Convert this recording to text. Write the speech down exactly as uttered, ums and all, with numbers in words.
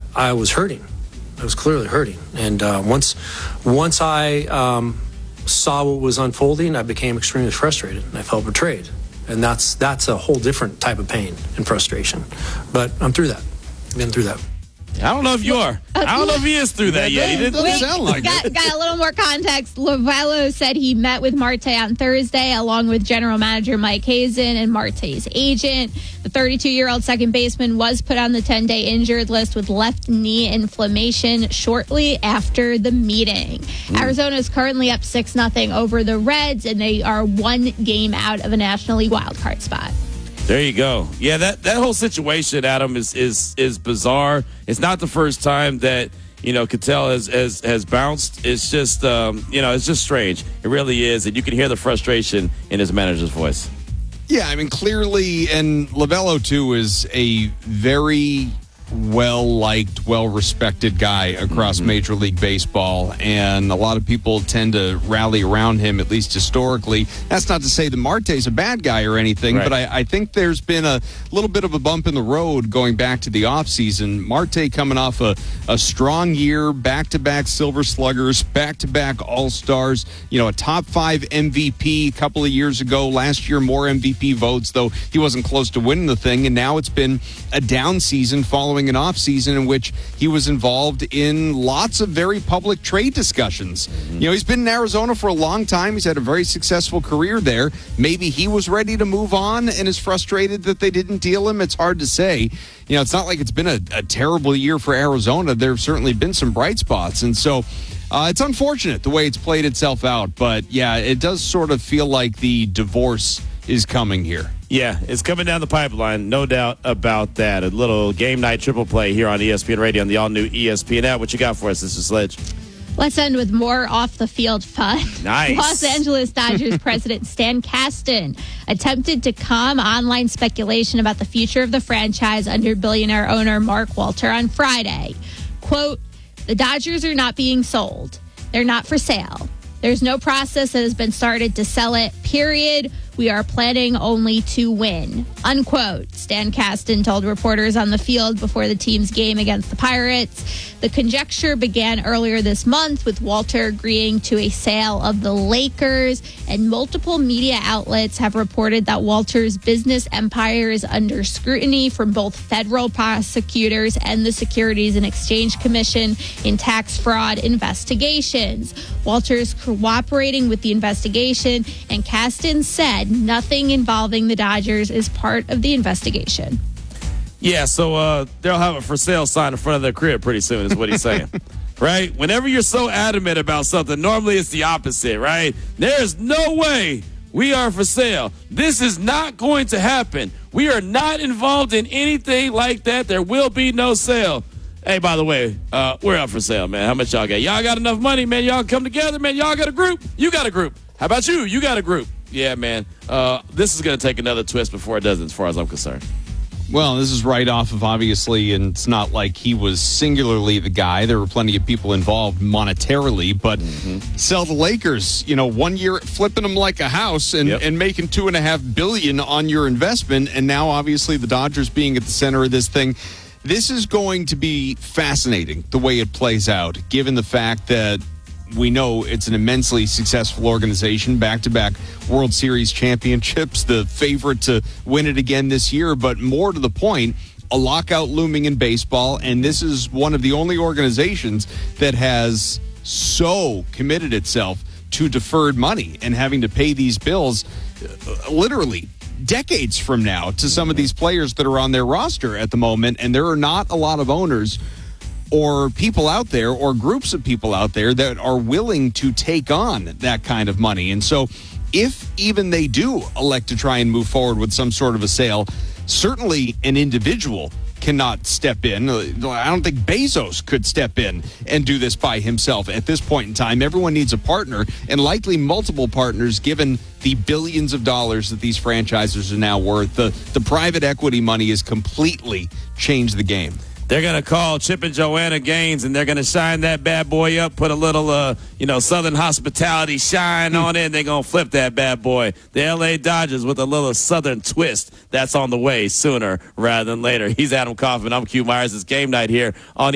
I was hurting. I was clearly hurting. And uh, once, once I um, saw what was unfolding, I became extremely frustrated, and I felt betrayed. And that's that's a whole different type of pain and frustration. But I'm through that. I've been through that. I don't know if you are. I don't know if he is through that yet. He didn't Wait, sound like got, it. got a little more context. Lovello said he met with Marte on Thursday, along with general manager Mike Hazen and Marte's agent. The thirty-two-year-old second baseman was put on the ten-day injured list with left knee inflammation shortly after the meeting. Mm. Arizona is currently up six nothing over the Reds, and they are one game out of a National League wildcard spot. There you go. Yeah, that, that whole situation, Adam, is is is bizarre. It's not the first time that, you know, Ketel has, has, has bounced. It's just, um, you know, it's just strange. It really is. And you can hear the frustration in his manager's voice. Yeah, I mean, clearly, and Lovello, too, is a very well-liked, well-respected guy across mm-hmm. Major League Baseball, and a lot of people tend to rally around him, at least historically. That's not to say that Marte's a bad guy or anything, right. but I, I think there's been a little bit of a bump in the road going back to the offseason. Marte coming off a, a strong year, back-to-back Silver Sluggers, back-to-back All-Stars, you know, a top five M V P a couple of years ago. Last year, more M V P votes, though he wasn't close to winning the thing, and now it's been a down season following an off season in which he was involved in lots of very public trade discussions. Mm-hmm. You know, he's been in Arizona for a long time. He's had a very successful career there. Maybe he was ready to move on and is frustrated that they didn't deal him. It's hard to say. You know, it's not like it's been a, a terrible year for Arizona. There have certainly been some bright spots. And so uh, it's unfortunate the way it's played itself out. But yeah, it does sort of feel like the divorce is coming here. Yeah, it's coming down the pipeline, no doubt about that. A little game night triple play here on E S P N Radio on the all-new E S P N app. What you got for us, Mister Sledge? Let's end with more off-the-field fun. Nice. Los Angeles Dodgers president Stan Kasten attempted to calm online speculation about the future of the franchise under billionaire owner Mark Walter on Friday. Quote, "The Dodgers are not being sold. They're not for sale. There's no process that has been started to sell it, period. We are planning only to win," unquote. Stan Kasten told reporters on the field before the team's game against the Pirates. The conjecture began earlier this month with Walter agreeing to a sale of the Lakers, and multiple media outlets have reported that Walter's business empire is under scrutiny from both federal prosecutors and the Securities and Exchange Commission in tax fraud investigations. Walter is cooperating with the investigation, and Kasten said nothing involving the Dodgers is part of the investigation. Yeah, so uh, they'll have a for sale sign in front of their crib pretty soon is what he's saying. Right? Whenever you're so adamant about something, normally it's the opposite, right? There's no way we are for sale. This is not going to happen. We are not involved in anything like that. There will be no sale. Hey, by the way, uh, we're up for sale, man. How much y'all got? Y'all got enough money, man? Y'all come together, man. Y'all got a group? You got a group. How about you? You got a group. Yeah, man. Uh, this is going to take another twist before it does, as far as I'm concerned. Well, this is right off of, obviously, and it's not like he was singularly the guy. There were plenty of people involved monetarily, but mm-hmm. sell the Lakers, you know, one year flipping them like a house and, yep. and making two and a half billion on your investment. And now, obviously, the Dodgers being at the center of this thing. This is going to be fascinating the way it plays out, given the fact that we know it's an immensely successful organization, back-to-back World Series championships, the favorite to win it again this year. But more to the point, a lockout looming in baseball, and this is one of the only organizations that has so committed itself to deferred money and having to pay these bills uh, literally decades from now to some of these players that are on their roster at the moment. And there are not a lot of owners or people out there or groups of people out there that are willing to take on that kind of money. And so if even they do elect to try and move forward with some sort of a sale, certainly an individual cannot step in. I don't think Bezos could step in and do this by himself at this point in time. Everyone needs a partner, and likely multiple partners, given the billions of dollars that these franchises are now worth. The, the private equity money has completely changed the game. They're going to call Chip and Joanna Gaines, and they're going to shine that bad boy up, put a little, uh, you know, Southern hospitality shine on it, and they're going to flip that bad boy. The L A Dodgers with a little Southern twist. That's on the way sooner rather than later. He's Adam Kaufman. I'm Q Myers. It's game night here on